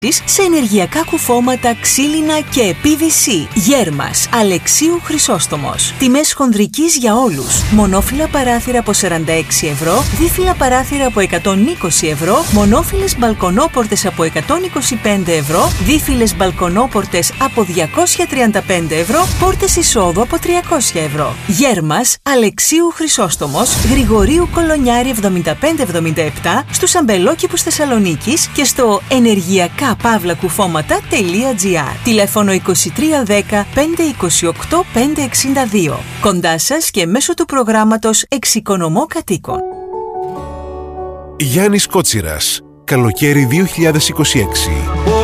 σε ενεργειακά κουφώματα, ξύλινα και PVC. Γέρμας, Αλεξίου Χρυσόστομος. Τιμές χονδρικής για όλους. Μονόφυλλα παράθυρα από 46 ευρώ, δίφυλλα παράθυρα από 120 ευρώ, μονόφυλλες μπαλκονόπορτες από 125 ευρώ, δίφυλλες μπαλκονόπορτες από 235 ευρώ, πόρτες εισόδου από 300 ευρώ. Γέρμας, Αλεξίου Χρυσόστομος, Γρηγορίου Κολονιάρη 7577, στους αμπελόκηπους Θεσσαλονίκης και στο ενεργειακά-κουφώματα.gr. Τηλέφωνο 2310 528 562. Κοντά σας και μέσω του προγράμματος Εξοικονομώ Κατοίκων. Γιάννης Κότσιρας, καλοκαίρι 2026.